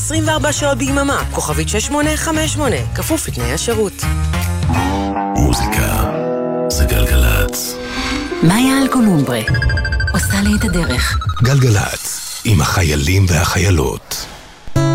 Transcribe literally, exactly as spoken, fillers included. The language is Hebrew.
עשרים וארבע שעות ביממה, כוכבית שש שמונה חמש שמונה, כפוף לתנאי השירות. מוזיקה זה גלגלצ. מאיה אלקולומברה עושה לי את הדרך. גלגלצ עם החיילים והחיילות.